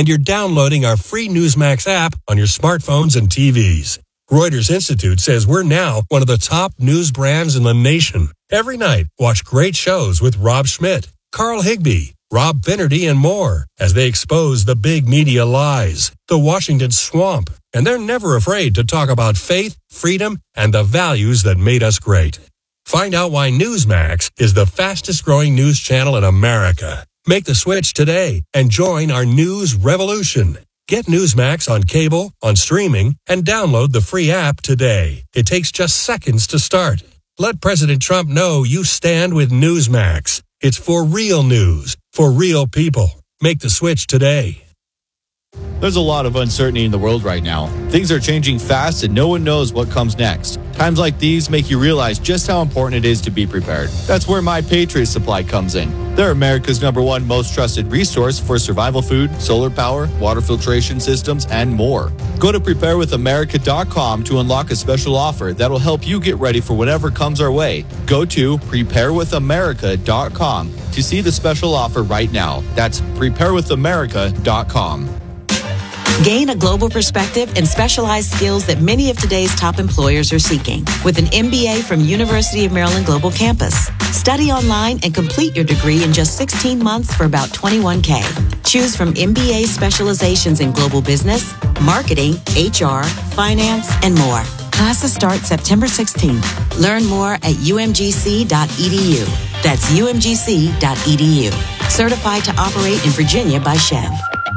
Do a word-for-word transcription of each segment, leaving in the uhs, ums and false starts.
and you're downloading our free Newsmax app on your smartphones and T Vs. Reuters Institute says we're now one of the top news brands in the nation. Every night, watch great shows with Rob Schmidt, Carl Higbie, Rob Finnerty, and more as they expose the big media lies, the Washington swamp, and they're never afraid to talk about faith, freedom, and the values that made us great. Find out why Newsmax is the fastest-growing news channel in America. Make the switch today and join our news revolution. Get Newsmax on cable, on streaming, and download the free app today. It takes just seconds to start. Let President Trump know you stand with Newsmax. It's for real news, for real people. Make the switch today. There's a lot of uncertainty in the world right now. Things are changing fast and no one knows what comes next. Times like these make you realize just how important it is to be prepared. That's where My Patriot Supply comes in. They're America's number one most trusted resource for survival food, solar power, water filtration systems, and more. Go to prepare with america dot com to unlock a special offer that'll help you get ready for whatever comes our way. Go to prepare with america dot com to see the special offer right now. That's prepare with america dot com. Gain a global perspective and specialized skills that many of today's top employers are seeking with an M B A from University of Maryland Global Campus. Study online and complete your degree in just sixteen months for about twenty-one thousand dollars. Choose from M B A specializations in global business, marketing, H R, finance, and more. Classes start September sixteenth. Learn more at u m g c dot e d u. That's u m g c dot e d u. Certified to operate in Virginia by Chev.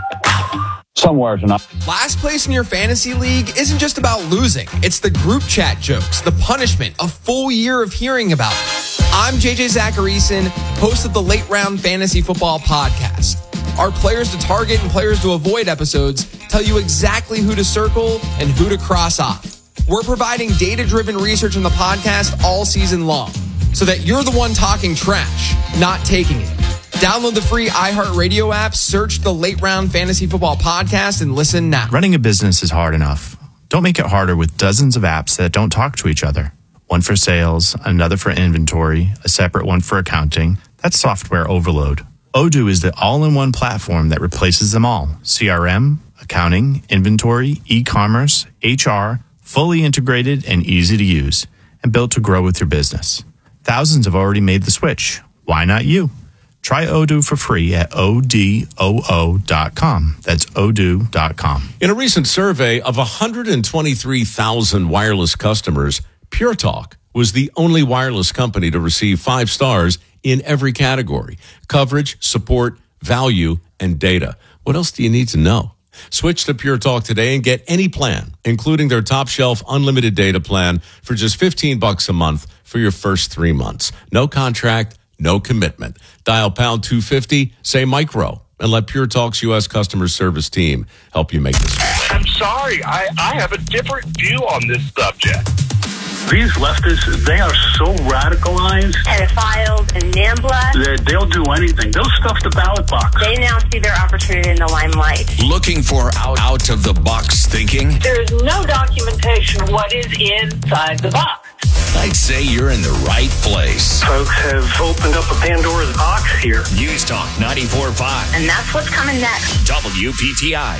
Somewhere tonight. Last place in your fantasy league isn't just about losing. It's the group chat jokes, the punishment, a full year of hearing about it. I'm J J Zacharyson, host of the Late Round Fantasy Football Podcast. Our players to target and players to avoid episodes tell you exactly who to circle and who to cross off. We're providing data-driven research in the podcast all season long so that you're the one talking trash, not taking it. Download the free iHeartRadio app, search the Late Round Fantasy Football Podcast, and listen now. Running a business is hard enough. Don't make it harder with dozens of apps that don't talk to each other. One for sales, another for inventory, a separate one for accounting. That's software overload. Odoo is the all-in-one platform that replaces them all. C R M, accounting, inventory, e-commerce, H R, fully integrated and easy to use, and built to grow with your business. Thousands have already made the switch. Why not you? Try Odoo for free at O D O O dot com. That's odoo dot com. In a recent survey of one hundred twenty-three thousand wireless customers, Pure Talk was the only wireless company to receive five stars in every category: coverage, support, value, and data. What else do you need to know? Switch to Pure Talk today and get any plan, including their top shelf unlimited data plan for just fifteen bucks a month for your first three months. No contract, no commitment. Dial pound two fifty, say micro, and let Pure Talk's U S customer service team help you make this. I'm sorry, I, I have a different view on this subject. These leftists, they are so radicalized. Pedophiles and NAMBLA. That they'll do anything. They'll stuff the ballot box. They now see their opportunity in the limelight. Looking for out, out of the box thinking? There is no documentation of what is inside the box. I'd say you're in the right place. Folks have opened up a Pandora's box here. News Talk ninety-four point five. And that's what's coming next. W P T I.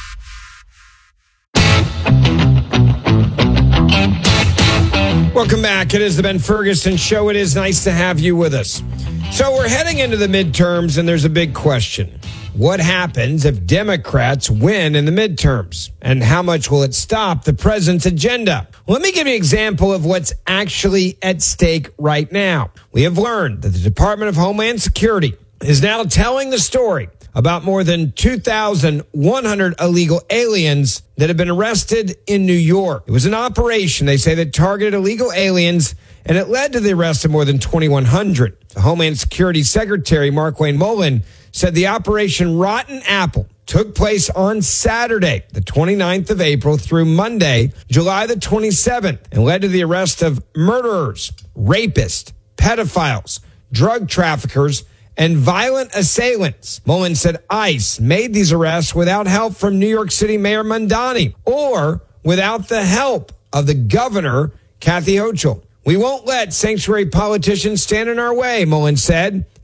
Welcome back. It is the Ben Ferguson Show. It is nice to have you with us. So we're heading into the midterms, and there's a big question. What happens if Democrats win in the midterms? And how much will it stop the president's agenda? Well, let me give you an example of what's actually at stake right now. We have learned that the Department of Homeland Security is now telling the story about more than two thousand one hundred illegal aliens that have been arrested in New York. It was an operation, they say, that targeted illegal aliens, and it led to the arrest of more than twenty-one hundred. The Homeland Security Secretary, Markwayne Mullin, said the Operation Rotten Apple took place on Saturday, the twenty-ninth of April, through Monday, July the twenty-seventh, and led to the arrest of murderers, rapists, pedophiles, drug traffickers, and violent assailants. Mullin said ICE made these arrests without help from New York City Mayor Mamdani or without the help of the governor, Kathy Hochul. We won't let sanctuary politicians stand in our way, Mullin said.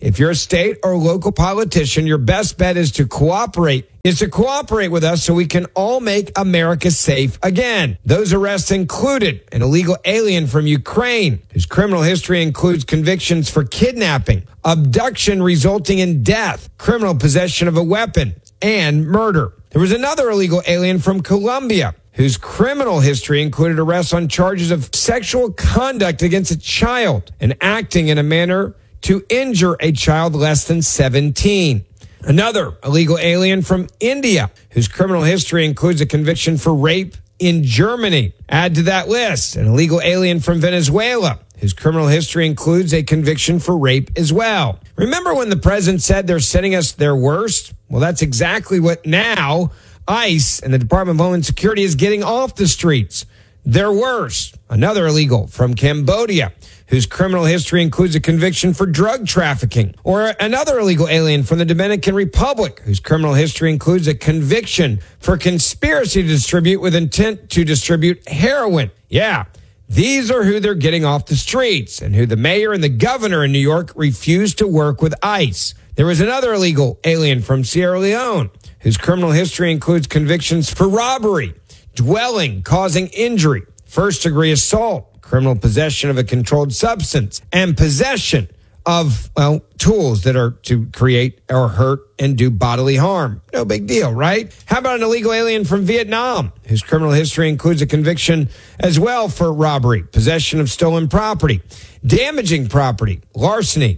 If you're a state or local politician, your best bet is to cooperate, is to cooperate with us so we can all make America safe again. Those arrests included an illegal alien from Ukraine, whose criminal history includes convictions for kidnapping, abduction resulting in death, criminal possession of a weapon, and murder. There was another illegal alien from Colombia, whose criminal history included arrests on charges of sexual conduct against a child and acting in a manner to injure a child less than seventeen. Another illegal alien from India, whose criminal history includes a conviction for rape in Germany. Add to that list an illegal alien from Venezuela, whose criminal history includes a conviction for rape as well. Remember when the president said they're sending us their worst? Well, that's exactly what now ICE and the Department of Homeland Security is getting off the streets. Their worst. Another illegal from Cambodia, whose criminal history includes a conviction for drug trafficking. Or another illegal alien from the Dominican Republic, whose criminal history includes a conviction for conspiracy to distribute with intent to distribute heroin. Yeah, these are who they're getting off the streets and who the mayor and the governor in New York refused to work with ICE. There was another illegal alien from Sierra Leone, whose criminal history includes convictions for robbery, dwelling, causing injury, first-degree assault, criminal possession of a controlled substance, and possession of, well, tools that are to create or hurt and do bodily harm. No big deal, right? How about an illegal alien from Vietnam, whose criminal history includes a conviction as well for robbery, possession of stolen property, damaging property, larceny,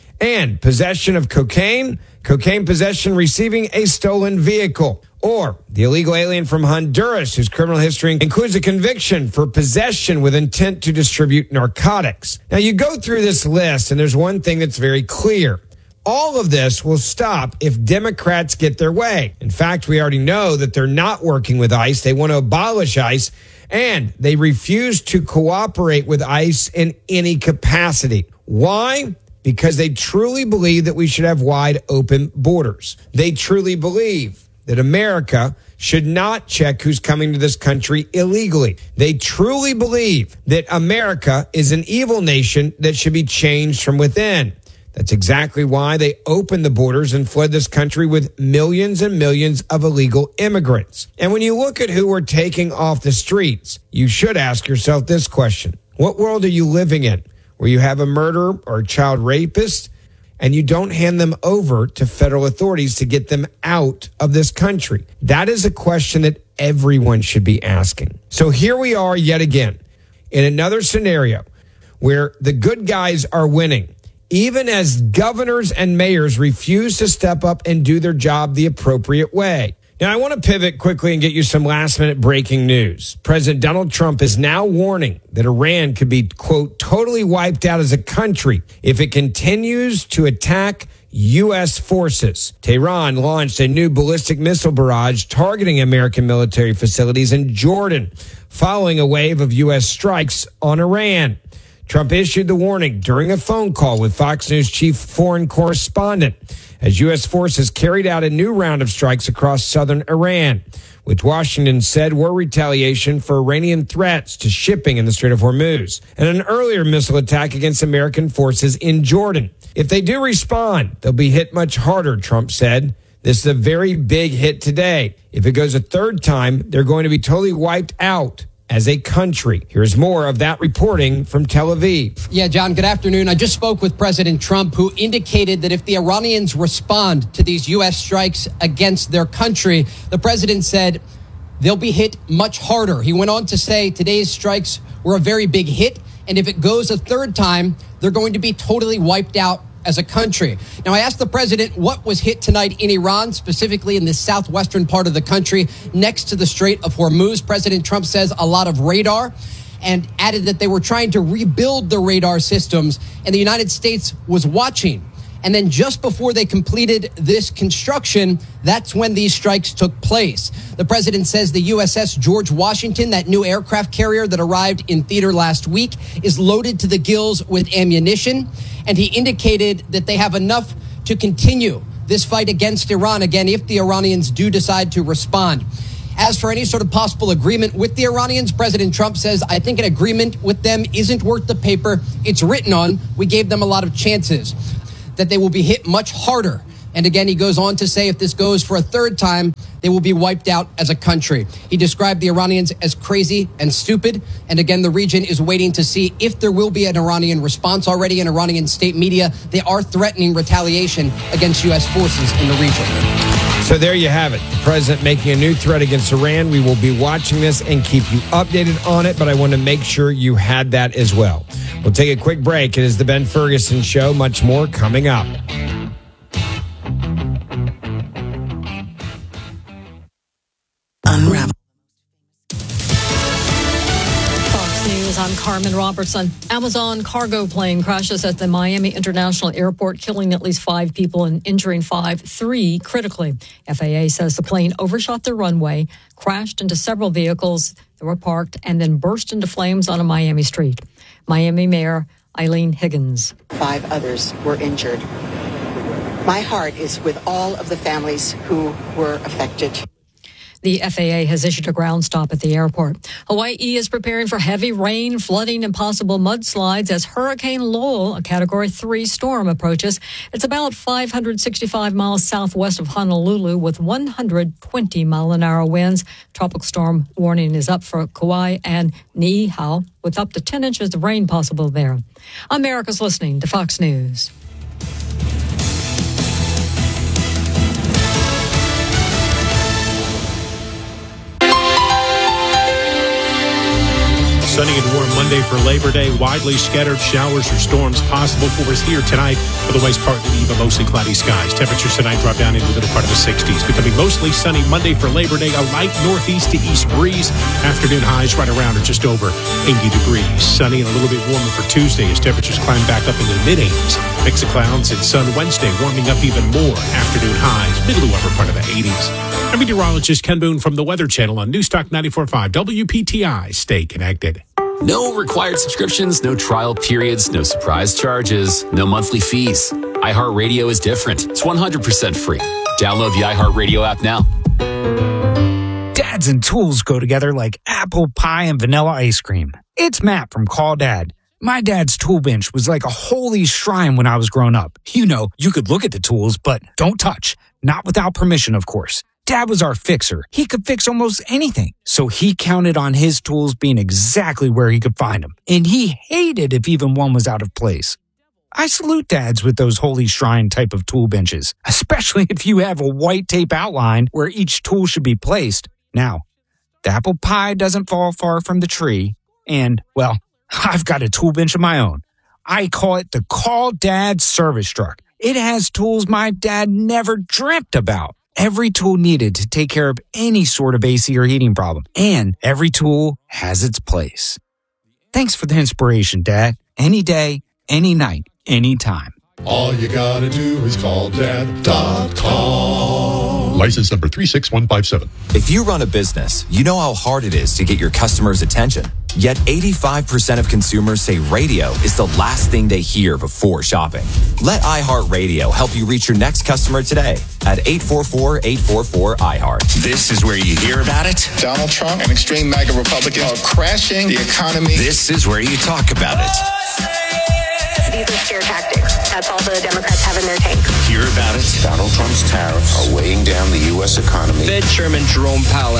and possession of cocaine, cocaine possession receiving a stolen vehicle. Or the illegal alien from Honduras, whose criminal history includes a conviction for possession with intent to distribute narcotics. Now, you go through this list, and there's one thing that's very clear. All of this will stop if Democrats get their way. In fact, we already know that they're not working with ICE. They want to abolish ICE, and they refuse to cooperate with ICE in any capacity. Why? Because they truly believe that we should have wide open borders. They truly believe that America should not check who's coming to this country illegally. They truly believe that America is an evil nation that should be changed from within. That's exactly why they opened the borders and fled this country with millions and millions of illegal immigrants. And when you look at who we're taking off the streets, you should ask yourself this question. What world are you living in, where you have a murderer or a child rapist and you don't hand them over to federal authorities to get them out of this country? That is a question that everyone should be asking. So here we are yet again in another scenario where the good guys are winning, even as governors and mayors refuse to step up and do their job the appropriate way. Now, I want to pivot quickly and get you some last-minute breaking news. President Donald Trump is now warning that Iran could be, quote, totally wiped out as a country if it continues to attack U S forces. Tehran launched a new ballistic missile barrage targeting American military facilities in Jordan, following a wave of U S strikes on Iran. Trump issued the warning during a phone call with Fox News chief foreign correspondent as U S forces carried out a new round of strikes across southern Iran, which Washington said were retaliation for Iranian threats to shipping in the Strait of Hormuz, and an earlier missile attack against American forces in Jordan. If they do respond, they'll be hit much harder, Trump said. This is a very big hit today. If it goes a third time, they're going to be totally wiped out as a country. Here's more of that reporting from Tel Aviv. Yeah, John, good afternoon. I just spoke with President Trump, who indicated that if the Iranians respond to these U S strikes against their country, the president said they'll be hit much harder. He went on to say today's strikes were a very big hit, and if it goes a third time, they're going to be totally wiped out as a country. Now, I asked the president what was hit tonight in Iran, specifically in the southwestern part of the country next to the Strait of Hormuz. President Trump says a lot of radar, and added that they were trying to rebuild the radar systems, and the United States was watching. And then just before they completed this construction, that's when these strikes took place. The president says the U S S George Washington, that new aircraft carrier that arrived in theater last week, is loaded to the gills with ammunition. And he indicated that they have enough to continue this fight against Iran, again, if the Iranians do decide to respond. As for any sort of possible agreement with the Iranians, President Trump says, I think an agreement with them isn't worth the paper it's written on. We gave them a lot of chances. that they will be hit much harder. And again, he goes on to say if this goes for a third time, they will be wiped out as a country. He described the Iranians as crazy and stupid. And again, the region is waiting to see if there will be an Iranian response. Already in Iranian state media, they are threatening retaliation against U S forces in the region. So there you have it. The president making a new threat against Iran. We will be watching this and keep you updated on it, but I want to make sure you had that as well. We'll take a quick break. It is the Ben Ferguson Show. Much more coming up. Unravel. Fox News, I'm Carmen Robertson. Amazon cargo plane crashes at the Miami International Airport, killing at least five people and injuring five, three critically. F A A says the plane overshot the runway, crashed into several vehicles that were parked, and then burst into flames on a Miami street. Miami Mayor Eileen Higgins. Five others were injured. My heart is with all of the families who were affected. The F A A has issued a ground stop at the airport. Hawaii is preparing for heavy rain, flooding, and possible mudslides as Hurricane Lowell, a Category three storm, approaches. It's about five hundred sixty-five miles southwest of Honolulu with one hundred twenty mile an hour winds. Tropical storm warning is up for Kauai and Niihau with up to ten inches of rain possible there. America's listening to Fox News. Sunny and warm Monday for Labor Day. Widely scattered showers or storms possible for us here tonight. Otherwise, partly even mostly cloudy skies. Temperatures tonight drop down into the middle part of the sixties. Becoming mostly sunny Monday for Labor Day. A light northeast to east breeze. Afternoon highs right around or just over eighty degrees. Sunny and a little bit warmer for Tuesday as temperatures climb back up into the mid-eighties. Mix of clouds and sun Wednesday, warming up even more. Afternoon highs, middle to upper part of the eighties. I'm meteorologist Ken Boone from the Weather Channel on Newstalk ninety-four point five W P T I. Stay connected. No required subscriptions, no trial periods, no surprise charges, no monthly fees. iHeartRadio is different. It's one hundred percent free. Download the iHeartRadio app now. Dads and tools go together like apple pie and vanilla ice cream. It's Matt from Call Dad. My dad's tool bench was like a holy shrine when I was growing up. You know, you could look at the tools, but don't touch. Not without permission, of course. Dad was our fixer. He could fix almost anything. So he counted on his tools being exactly where he could find them. And he hated if even one was out of place. I salute dads with those holy shrine type of tool benches, especially if you have a white tape outline where each tool should be placed. Now, the apple pie doesn't fall far from the tree. And, well, I've got a tool bench of my own. I call it the Call Dad Service Truck. It has tools my dad never dreamt about. Every tool needed to take care of any sort of A C or heating problem. And every tool has its place. Thanks for the inspiration, Dad. Any day, any night, anytime. All you gotta do is call dad dot com. License number three six one five seven. If you run a business, you know how hard it is to get your customers' attention. Yet eighty-five percent of consumers say radio is the last thing they hear before shopping. Let iHeartRadio help you reach your next customer today at eight four four, eight four four, I heart. This is where you hear about it. Donald Trump and extreme MAGA Republicans are crashing the economy. This is where you talk about it. These are scare tactics. That's all the Democrats have in their tank. Hear about it. Donald Trump's tariffs are weighing down the U S economy. Fed Chairman Jerome Powell